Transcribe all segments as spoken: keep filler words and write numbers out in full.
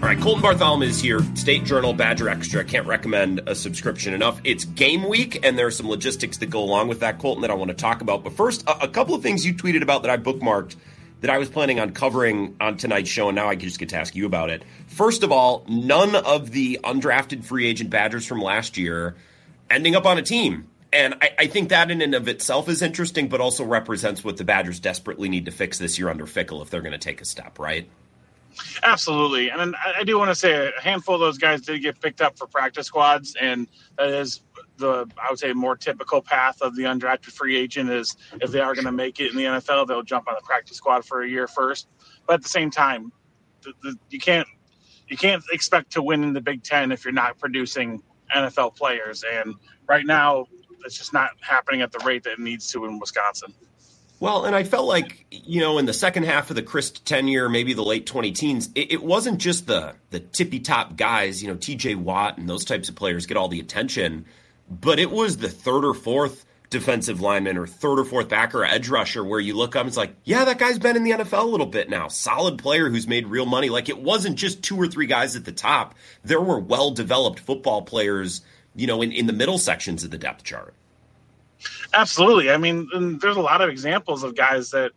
right, Colton Bartholomew is here. State Journal, Badger Extra. Can't recommend a subscription enough. It's game week, and there are some logistics that go along with that, Colton, that I want to talk about. But first, a, a couple of things you tweeted about that I bookmarked that I was planning on covering on tonight's show, and now I just get to ask you about it. First of all, none of the undrafted free agent Badgers from last year ending up on a team. And I, I think that in and of itself is interesting, but also represents what the Badgers desperately need to fix this year under Fickell if they're going to take a step, right? Absolutely. And I do want to say a handful of those guys did get picked up for practice squads, and that is the, I would say, more typical path of the undrafted free agent is if they are going to make it in the N F L, they'll jump on the practice squad for a year first. But at the same time, the, the, you can't you can't expect to win in the Big Ten if you're not producing N F L players. And right now, it's just not happening at the rate that it needs to in Wisconsin. Well, and I felt like, you know, in the second half of the Chryst tenure, maybe the late twenty teens, it, it wasn't just the the tippy-top guys, you know, T J Watt and those types of players get all the attention, but it was the third or fourth defensive lineman or third or fourth backer or edge rusher where you look up and it's like, yeah, that guy's been in the N F L a little bit now. Solid player who's made real money. Like, it wasn't just two or three guys at the top. There were well-developed football players, you know, in, in the middle sections of the depth chart. Absolutely. I mean, and there's a lot of examples of guys that,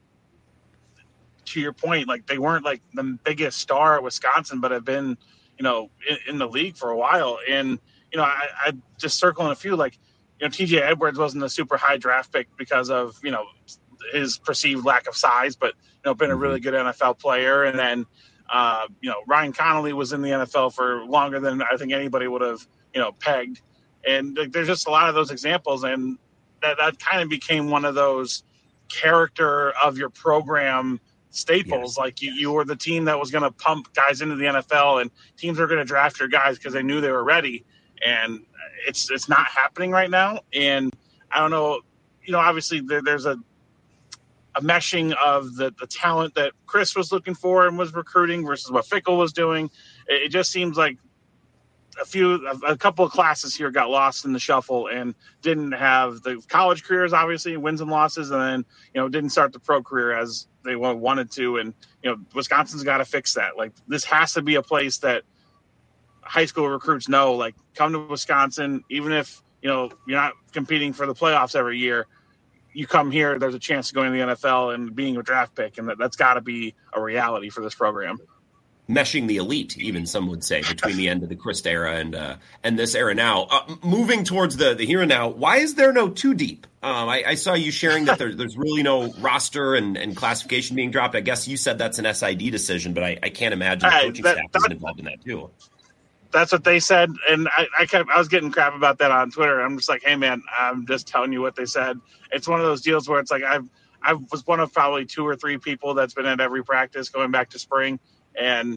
to your point, like they weren't like the biggest star at Wisconsin, but have been, you know, in, in the league for a while. And, you know, I, I just circling a few, like, you know, T J Edwards wasn't a super high draft pick because of, you know, his perceived lack of size, but, you know, been a really good N F L player. And then, uh, you know, Ryan Connolly was in the N F L for longer than I think anybody would have, you know, pegged. And like, there's just a lot of those examples. And that, that kind of became one of those character of your program staples. Yes. Like you, you were the team that was going to pump guys into the N F L, and teams were going to draft your guys because they knew they were ready. And it's it's not happening right now. And I don't know, you know, obviously there, there's a a meshing of the, the talent that Chris was looking for and was recruiting versus what Fickell was doing. It, it just seems like a few, a, a couple of classes here got lost in the shuffle and didn't have the college careers, obviously, wins and losses, and then, you know, didn't start the pro career as they wanted to. And, you know, Wisconsin's got to fix that. Like, this has to be a place that high school recruits know, like, come to Wisconsin, even if, you know, you're not competing for the playoffs every year, you come here, there's a chance to go into the N F L and being a draft pick. And that, that's got to be a reality for this program. Meshing the elite, even some would say, between the end of the Chryst era and uh, and this era now. Uh, moving towards the, the here and now, why is there no too deep? Um, I, I saw you sharing that there, there's really no roster and, and classification being dropped. I guess you said that's an S I D decision, but I, I can't imagine the coaching that, staff that, isn't involved in that too. That's what they said, and I, I kept I was getting crap about that on Twitter. I'm just like, hey man, I'm just telling you what they said. It's one of those deals where it's like I've I was one of probably two or three people that's been at every practice going back to spring. And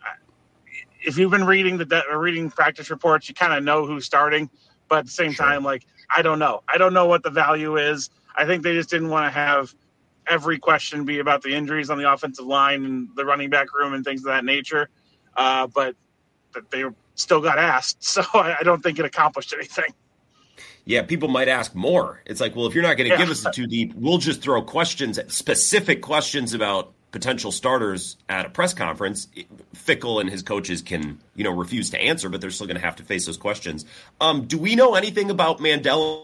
if you've been reading the de- reading practice reports, you kind of know who's starting. But at the same sure. time, like, I don't know. I don't know what the value is. I think they just didn't want to have every question be about the injuries on the offensive line and the running back room and things of that nature. Uh, but, but they still got asked. So I, I don't think it accomplished anything. Yeah, people might ask more. It's like, well, if you're not going to yeah. give us the too deep, we'll just throw questions, specific questions about potential starters at a press conference. Fickell and his coaches can, you know, refuse to answer, but they're still going to have to face those questions. Um, do we know anything about Mandel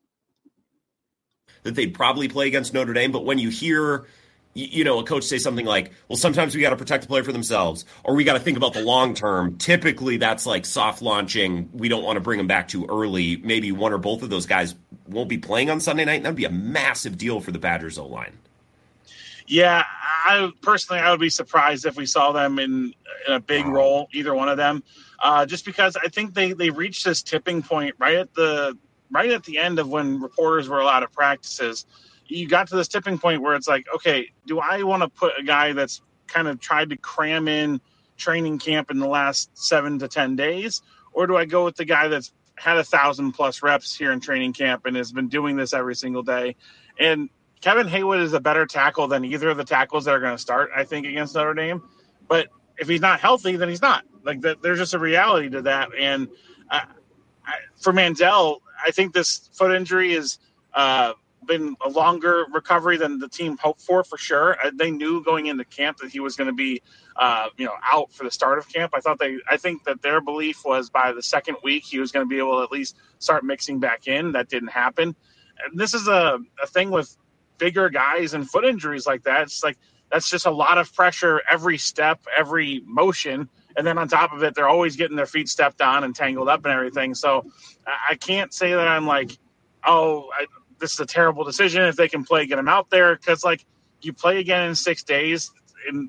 that they'd probably play against Notre Dame? But when you hear, you know, a coach say something like, well, sometimes we got to protect the player for themselves, or we got to think about the long term. Typically that's like soft launching. We don't want to bring them back too early. Maybe one or both of those guys won't be playing on Sunday night. That'd be a massive deal for the Badgers O-line. Yeah, I personally, I would be surprised if we saw them in, in a big role, either one of them, uh, just because I think they, they reached this tipping point right at the right at the end of when reporters were allowed at practices. You got to this tipping point where it's like, okay, do I want to put a guy that's kind of tried to cram in training camp in the last seven to ten days, or do I go with the guy that's had a thousand plus reps here in training camp and has been doing this every single day? And Kevin Haywood is a better tackle than either of the tackles that are going to start, I think, against Notre Dame. But if he's not healthy, then he's not. Like, that, there's just a reality to that. And uh, I, for Mandel, I think this foot injury is uh, been a longer recovery than the team hoped for, for sure. They knew going into camp that he was going to be, uh, you know, out for the start of camp. I thought they, I think that their belief was by the second week he was going to be able to at least start mixing back in. That didn't happen. And this is a, a thing with bigger guys and foot injuries like that. It's like, that's just a lot of pressure every step, every motion. And then on top of it, they're always getting their feet stepped on and tangled up and everything. So I can't say that I'm like, oh, I, this is a terrible decision. If they can play, get them out there. Because, like, you play again in six days and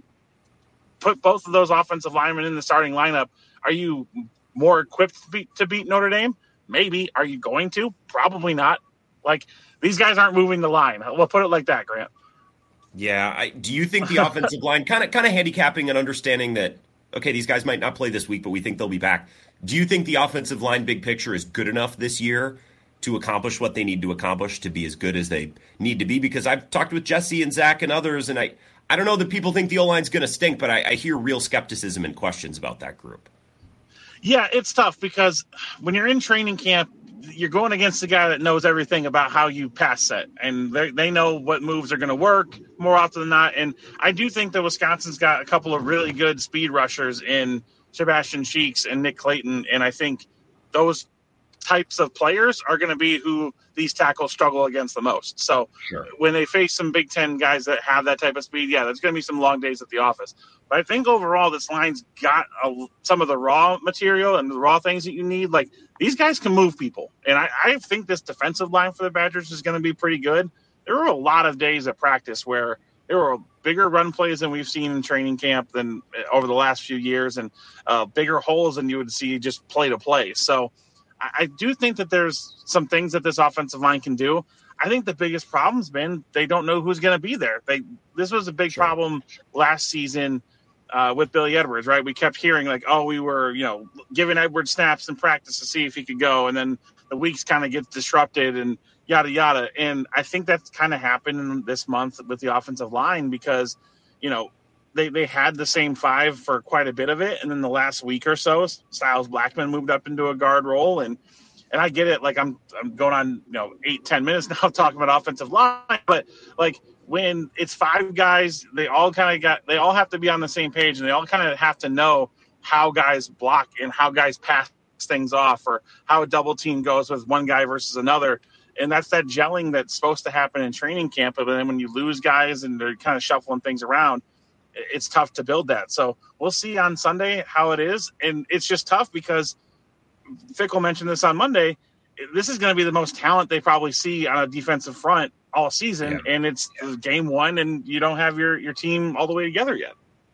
put both of those offensive linemen in the starting lineup. Are you more equipped to beat, to beat Notre Dame? Maybe. Are you going to? Probably not. Like, these guys aren't moving the line. We'll put it like that, Grant. Yeah. I, do you think the offensive line kind of kind of handicapping and understanding that, okay, these guys might not play this week, but we think they'll be back. Do you think the offensive line big picture is good enough this year to accomplish what they need to accomplish to be as good as they need to be? Because I've talked with Jesse and Zach and others, and I, I don't know that people think the O-line's going to stink, but I, I hear real skepticism and questions about that group. Yeah, it's tough because when you're in training camp, you're going against a guy that knows everything about how you pass set, and they they know what moves are going to work more often than not. And I do think that Wisconsin's got a couple of really good speed rushers in Sebastian Cheeks and Nick Clayton, and I think those types of players are going to be who these tackles struggle against the most. So sure. When they face some Big Ten guys that have that type of speed, yeah, there's going to be some long days at the office. But I think overall this line's got a, some of the raw material and the raw things that you need. Like, these guys can move people. And I, I think this defensive line for the Badgers is going to be pretty good. There were a lot of days at practice where there were bigger run plays than we've seen in training camp than over the last few years, and uh, bigger holes than you would see just play to play. So I, I do think that there's some things that this offensive line can do. I think the biggest problem's been they don't know who's going to be there. They This was a big sure. problem last season uh, with Billy Edwards, right? We kept hearing like, oh, we were, you know, giving Edwards snaps in practice to see if he could go. And then the weeks kind of get disrupted and yada, yada. And I think that's kind of happened this month with the offensive line because, you know, they, they had the same five for quite a bit of it. And then the last week or so, Styles Blackman moved up into a guard role. And, and I get it. Like I'm, I'm going on, you know, eight, ten minutes now talking about offensive line, but like when it's five guys, they all kind of got, they all have to be on the same page and they all kind of have to know how guys block and how guys pass things off or how a double team goes with one guy versus another. And that's that gelling that's supposed to happen in training camp. But then when you lose guys and they're kind of shuffling things around, it's tough to build that. So we'll see on Sunday how it is. And it's just tough because Fickell mentioned this on Monday. This is going to be the most talent they probably see on a defensive front all season. Yeah. And it's yeah. game one and you don't have your, your team all the way together yet.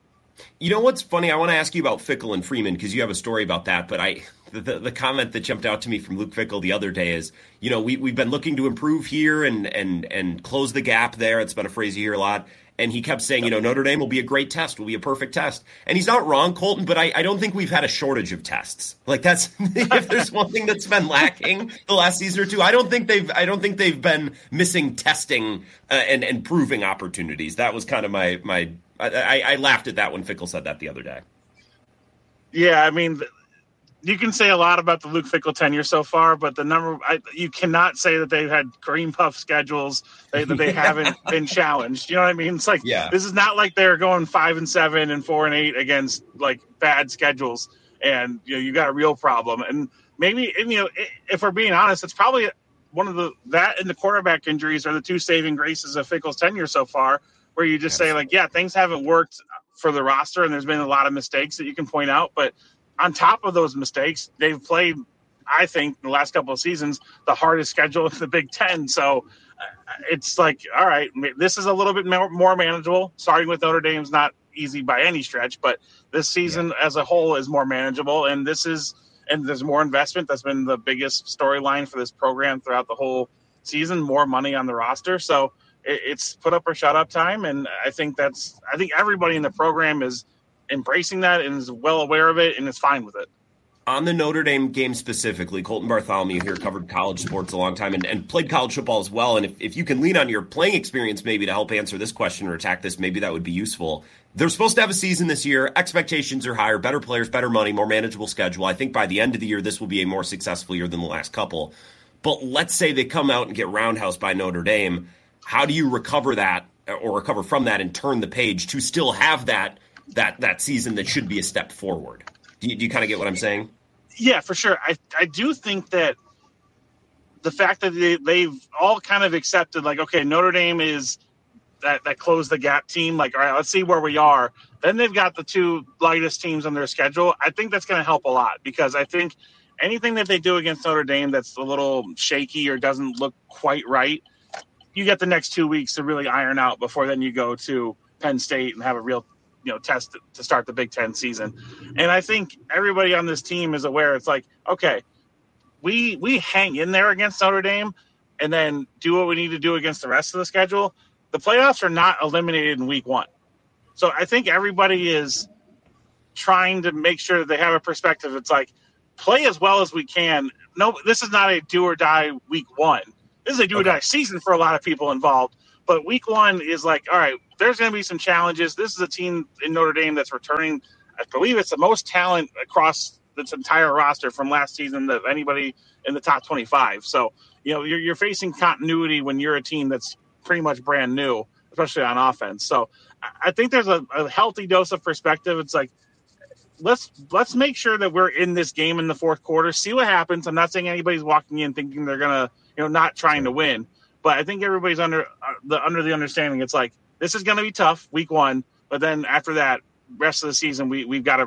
You know what's funny? I want to ask you about Fickell and Freeman because you have a story about that. But I, the, the comment that jumped out to me from Luke Fickell the other day is, you know, we we've been looking to improve here and and and close the gap there. It's been a phrase you hear a lot. And he kept saying, you know, Notre Dame will be a great test, will be a perfect test. And he's not wrong, Colton, but I, I don't think we've had a shortage of tests. Like that's if there's one thing that's been lacking the last season or two, I don't think they've I don't think they've been missing testing uh, and and proving opportunities. That was kind of my my. I, I laughed at that when Fickell said that the other day. Yeah, I mean, you can say a lot about the Luke Fickell tenure so far, but the number I, you cannot say that they've had cream puff schedules they, that they haven't been challenged. You know what I mean? It's like yeah. This is not like they're going five and seven and four and eight against like bad schedules, and you know you got a real problem. And maybe and, you know if we're being honest, it's probably one of the that and the quarterback injuries are the two saving graces of Fickell's tenure so far. Where you just say, like, yeah, things haven't worked for the roster, and there's been a lot of mistakes that you can point out. But on top of those mistakes, they've played, I think, the last couple of seasons, the hardest schedule in the Big Ten. So uh, it's like, all right, this is a little bit more, more manageable. Starting with Notre Dame's not easy by any stretch, but this season yeah. as a whole is more manageable. And this is, and there's more investment. That's been the biggest storyline for this program throughout the whole season, more money on the roster. So it's put up or shut up time. And I think that's, I think everybody in the program is embracing that and is well aware of it and is fine with it. On the Notre Dame game specifically, Colton Bartholomew here covered college sports a long time and, and played college football as well. And if, if you can lean on your playing experience maybe to help answer this question or attack this, maybe that would be useful. They're supposed to have a season this year. Expectations are higher, better players, better money, more manageable schedule. I think by the end of the year, this will be a more successful year than the last couple. But let's say they come out and get roundhoused by Notre Dame. How do you recover that or recover from that and turn the page to still have that that that season that should be a step forward? Do you, do you kind of get what I'm saying? Yeah, for sure. I, I do think that the fact that they, they've all kind of accepted, like, okay, Notre Dame is that, that close the gap team. Like, all right, let's see where we are. Then they've got the two lightest teams on their schedule. I think that's going to help a lot because I think anything that they do against Notre Dame that's a little shaky or doesn't look quite right, you get the next two weeks to really iron out before then you go to Penn State and have a real, you know, test to start the Big Ten season. And I think everybody on this team is aware. It's like, okay, we we hang in there against Notre Dame and then do what we need to do against the rest of the schedule. The playoffs are not eliminated in week one. So I think everybody is trying to make sure that they have a perspective. It's like, play as well as we can. No, this is not a do or die week one. This is a do or die season for a lot of people involved. But week one is like, all right, there's going to be some challenges. This is a team in Notre Dame that's returning. I believe it's the most talent across this entire roster from last season of anybody in the top twenty-five. So, you know, you're, you're facing continuity when you're a team that's pretty much brand new, especially on offense. So I think there's a, a healthy dose of perspective. It's like, let's let's make sure that we're in this game in the fourth quarter, see what happens. I'm not saying anybody's walking in thinking they're going to, you know, not trying to win. But I think everybody's under uh, the under the understanding it's like, this is going to be tough week one. But then after that, rest of the season, we, we've got a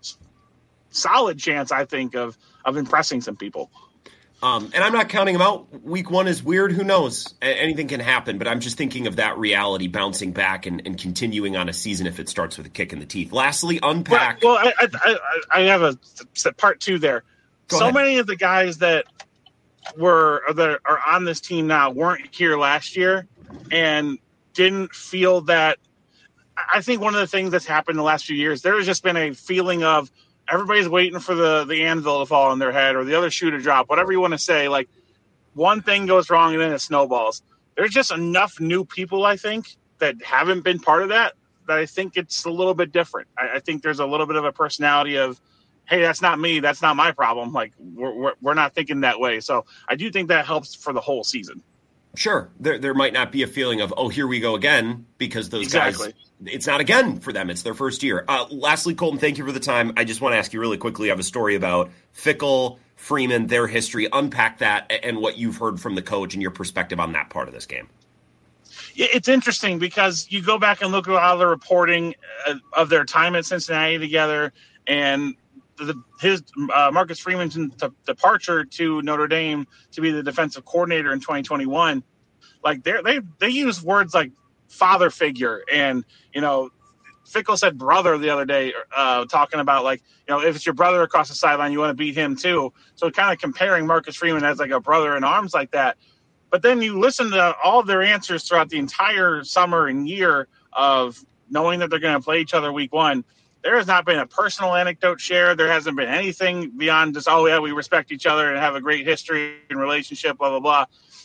solid chance, I think, of of impressing some people. Um, and I'm not counting them out. Week one is weird. Who knows? A- anything can happen. But I'm just thinking of that reality bouncing back and, and continuing on a season if it starts with a kick in the teeth. Lastly, unpack. Well, well I, I, I have a, a part two there. Go so ahead. Many of the guys that were that are on this team now weren't here last year and didn't feel that. I think one of the things that's happened in the last few years, there has just been a feeling of everybody's waiting for the, the anvil to fall on their head or the other shoe to drop, whatever you want to say. Like, one thing goes wrong and then it snowballs. There's just enough new people, I think, that haven't been part of that, that I think it's a little bit different. I, I think there's a little bit of a personality of, hey, that's not me. That's not my problem. Like, we're, we're, we're not thinking that way. So I do think that helps for the whole season. Sure. There there might not be a feeling of, oh, here we go again, because those exactly. guys, it's not again for them. It's their first year. Uh, lastly, Colton, thank you for the time. I just want to ask you really quickly. I have a story about Fickell, Freeman, their history. Unpack that and what you've heard from the coach and your perspective on that part of this game. Yeah, it's interesting because you go back and look at all the reporting of their time at Cincinnati together and the, his uh, Marcus Freeman's t- departure to Notre Dame to be the defensive coordinator in twenty twenty-one. Like they they they use words like father figure, and you know, Fickell said brother the other day, uh, talking about like, you know, if it's your brother across the sideline, you want to beat him too. So kind of comparing Marcus Freeman as like a brother in arms like that. But then you listen to all of their answers throughout the entire summer and year of knowing that they're going to play each other week one. There has not been a personal anecdote shared. There hasn't been anything beyond just, oh, yeah, we respect each other and have a great history and relationship, blah, blah, blah.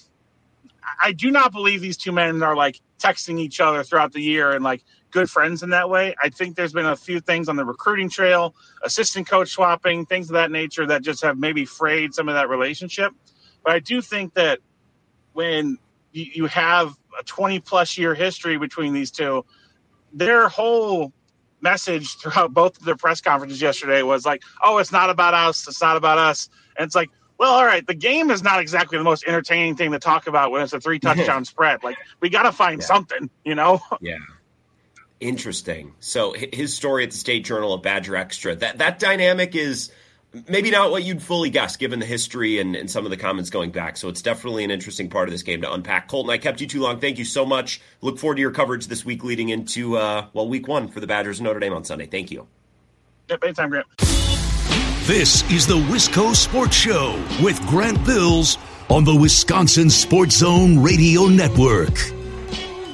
I do not believe these two men are, like, texting each other throughout the year and, like, good friends in that way. I think there's been a few things on the recruiting trail, assistant coach swapping, things of that nature that just have maybe frayed some of that relationship. But I do think that when you have a twenty-plus year history between these two, their whole – message throughout both of their press conferences yesterday was like, oh, it's not about us. It's not about us. And it's like, well, all right, the game is not exactly the most entertaining thing to talk about when it's a three touchdown spread. Like, we got to find yeah. something, you know? Yeah. Interesting. So his story at the State Journal of Badger Extra, that, that dynamic is maybe not what you'd fully guess given the history and, and some of the comments going back. So it's definitely an interesting part of this game to unpack. Colton, I kept you too long. Thank you so much. Look forward to your coverage this week leading into, uh, well, week one for the Badgers and Notre Dame on Sunday. Thank you. Yep, anytime, Grant. This is the Wisco Sports Show with Grant Bills on the Wisconsin Sports Zone Radio Network.